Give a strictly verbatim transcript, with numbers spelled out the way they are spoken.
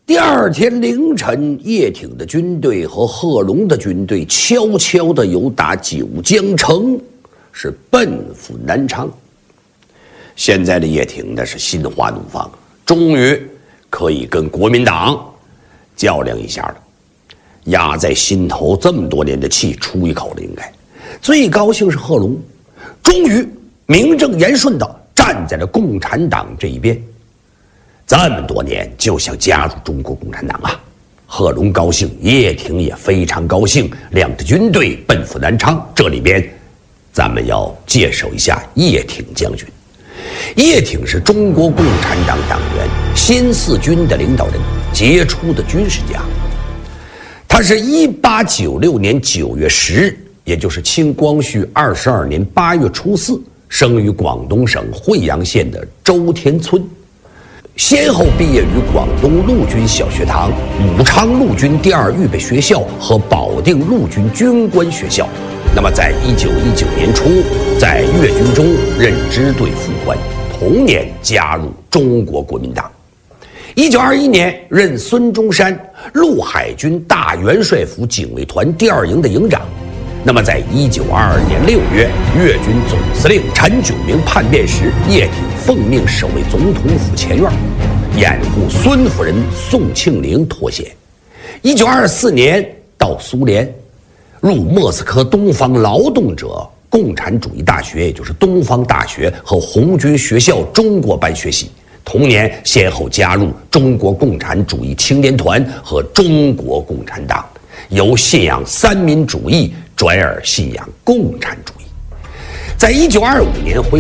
第二天凌晨，叶挺的军队和贺龙的军队悄悄地由打九江城，是奔赴南昌。现在的叶挺那是心花怒放，终于可以跟国民党较量一下了。压在心头这么多年的气出一口了，应该最高兴是贺龙，终于名正言顺地站在了共产党这一边。这么多年就想加入中国共产党啊！贺龙高兴，叶挺也非常高兴，两支军队奔赴南昌。这里边，咱们要介绍一下叶挺将军。叶挺是中国共产党党员，新四军的领导人，杰出的军事家。他是一八九六年九月十日，也就是清光绪二十二年八月初四，生于广东省惠阳县的周田村。先后毕业于广东陆军小学堂、武昌陆军第二预备学校和保定陆军军官学校。那么，在一九一九年初，在粤军中任支队副官，同年加入中国国民党。一九二一年，任孙中山陆海军大元帅府警卫团第二营的营长。那么，在一九二二年六月，粤军总司令陈炯明叛变时，叶挺奉命守卫总统府前院，掩护孙夫人宋庆龄脱险。一九二四年到苏联，入莫斯科东方劳动者共产主义大学，也就是东方大学和红军学校中国班学习。同年，先后加入中国共产主义青年团和中国共产党，由信仰三民主义转而信仰共产主义。在一九二五年回